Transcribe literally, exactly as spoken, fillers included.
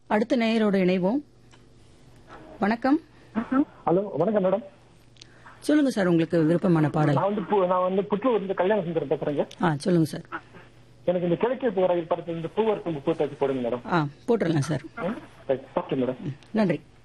அடுத்த நேயரோட இணைவோம். வணக்கம். ஹலோ, வணக்கம் மேடம். சொல்லுங்க சார், உங்களுக்கு விருப்பமான பாடல். நான் வந்து பு- நான் வந்து புற்றூர் இருந்து கல்யாண சுந்தரம் பேசுறேங்க. ஆ சொல்லுங்க சார். எனக்கு இந்த கிழக்கே போற படத்துல இந்த பூவரத்து பூத்தாச்சு போடுங்க மேடம். ஆ போட்டுடலாம் சார். Okay madam. நன்றி.